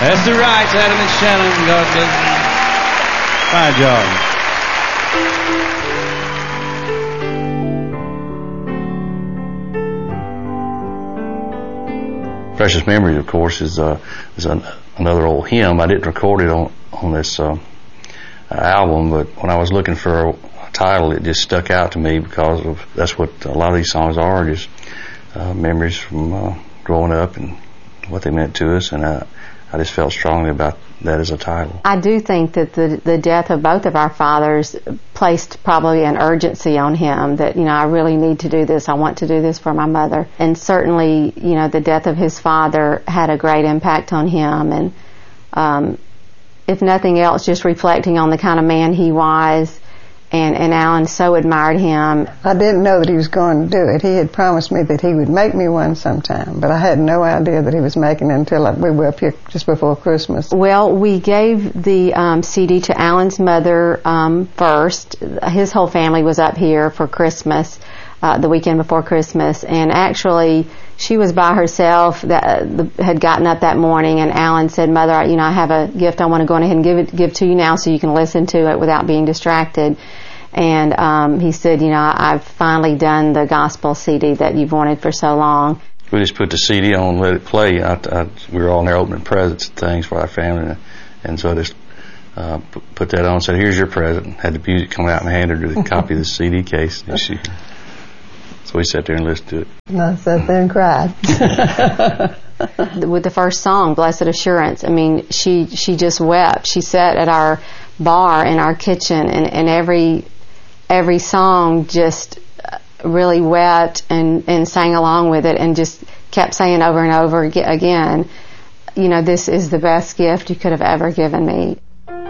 That's the Wrights, Adam and Shannon. God bless them. Fine job. Precious Memories, of course, is another old hymn. I didn't record it on this album, but when I was looking for a title, it just stuck out to me because that's what a lot of these songs are, just memories from growing up and what they meant to us, and I just felt strongly about that as a title. I do think that the death of both of our fathers placed probably an urgency on him that, I really need to do this. I want to do this for my mother. And certainly, the death of his father had a great impact on him. And if nothing else, just reflecting on the kind of man he was. And Alan so admired him. I didn't know that he was going to do it. He had promised me that he would make me one sometime, but I had no idea that he was making it until we were up here just before Christmas. Well, we gave the CD to Alan's mother first. His whole family was up here for Christmas, the weekend before Christmas, and actually she was by herself, had gotten up that morning, and Alan said, "Mother, I have a gift I want to go ahead and give to you now so you can listen to it without being distracted." And he said, "I've finally done the gospel CD that you've wanted for so long." We just put the CD on and let it play. We were all in there opening presents and things for our family, and so I just put that on and said, "Here's your present." Had the music come out and handed her the copy of the CD case. And so we sat there and listened to it. And I sat there and cried. With the first song, Blessed Assurance, she just wept. She sat at our bar in our kitchen, and every song just really wept and sang along with it and just kept saying over and over again, this is the best gift you could have ever given me.